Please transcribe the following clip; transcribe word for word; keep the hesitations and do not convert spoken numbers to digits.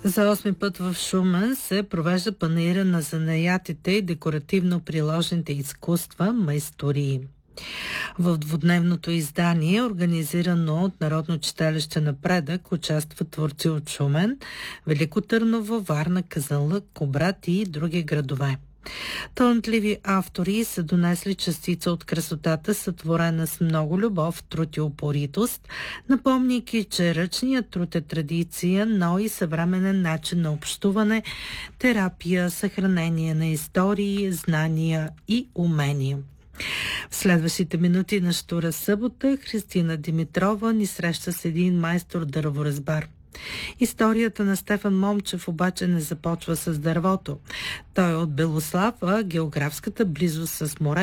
За осми път в Шумен се провежда панаира на занаятите и декоративно-приложните изкуства майстории. В двудневното издание, организирано от Народно читалище Напредък, участват творци от Шумен, Велико Търново, Варна, Казанлък, Кубрат и други градове. Талантливи автори са донесли частица от красотата, сътворена с много любов, труд и упоритост, напомняйки, че ръчният труд е традиция, но и съвременен начин на общуване, терапия, съхранение на истории, знания и умения. В следващите минути на Штура събота Христина Димитрова ни среща с един майстор дърворазбар. Историята на Стефан Момчев обаче не започва с дървото. Той е от Белослав, а географската близост с море